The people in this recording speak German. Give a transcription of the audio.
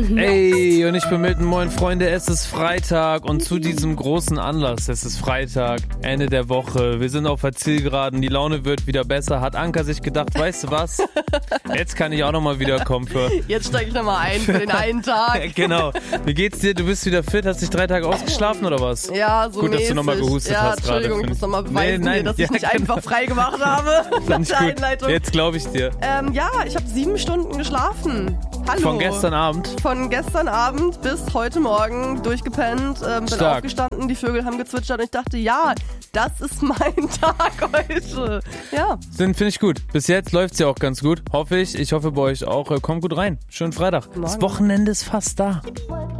Ey, und ich bin mitten, moin Freunde, es ist Freitag und zu diesem großen Anlass, es ist Freitag, Ende der Woche, wir sind auf der Zielgeraden, die Laune wird wieder besser, hat Anka sich gedacht, weißt du was, jetzt kann ich auch nochmal wiederkommen Jetzt steige ich nochmal ein für den einen Tag. Genau, wie geht's dir, du bist wieder fit, hast dich 3 Tage ausgeschlafen oder was? Ja, so gut, mäßig. dass du nochmal gehustet hast gerade. Entschuldigung, ich muss nochmal beweisen, dass ich nicht genau. einfach frei gemacht habe. Fand ich nach der gut. Einleitung. Jetzt glaube ich dir. Ja, ich habe 7 Stunden geschlafen. Hallo. Von gestern Abend? Von gestern Abend bis heute Morgen durchgepennt. Bin Stark. aufgestanden, die Vögel haben gezwitschert und ich dachte, ja, das ist mein Tag heute. Ja. Finde ich gut. Bis jetzt läuft's ja auch ganz gut. Hoffe ich. Ich hoffe bei euch auch. Kommt gut rein. Schönen Freitag. Morgen. Das Wochenende ist fast da.